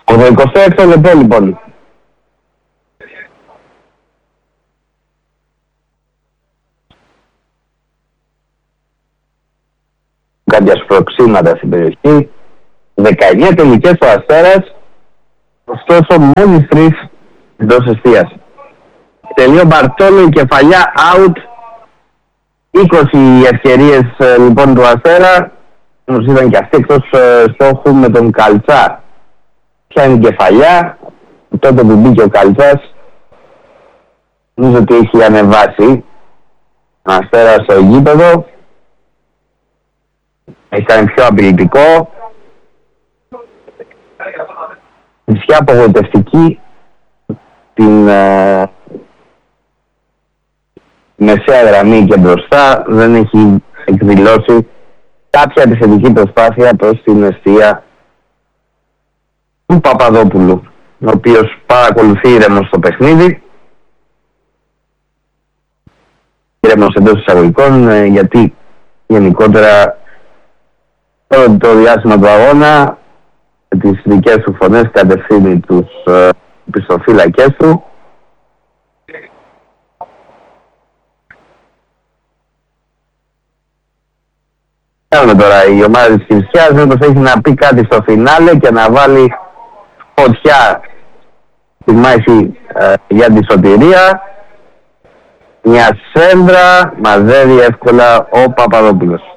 Το 26 λεπτό λοιπόν. Κάποια σπροξήματα στην περιοχή. 19 τελικές ο Αστέρας, ωστόσο μόλις 3 εντός εστίας. Τελείο Μπαρτόλου, η κεφαλιά out. 20 ευκαιρίες λοιπόν του Αστέρα. Όμως ήταν και αυτή εκτός στόχου με τον Καλτσά. Ποια είναι η κεφαλιά? Τότε που μπήκε ο Καλτσάς, νομίζω ότι έχει ανεβάσει ο Αστέρας στο γήπεδο. Έχει κάνει πιο απειλητικό. Φυσικά απογοητευτική την μεσαία γραμμή και μπροστά. Δεν έχει εκδηλώσει κάποια επιθετική προσπάθεια προς την εστία του Παπαδόπουλου, ο οποίος παρακολουθεί ήρεμος στο παιχνίδι. Ήρεμος εντός εισαγωγικών, γιατί γενικότερα όλο το διάστημα του αγώνα με τις δικές του φωνές κατευθύνει τους πιστοφύλακες του. Κάνουμε τώρα η ομάδα της Κηφισιάς, μήπως έχει να πει κάτι στο φινάλε και να βάλει φωτιά στη μάχη για τη σωτηρία. Μια σέντρα μαζεύει εύκολα ο Παπαδόπουλος.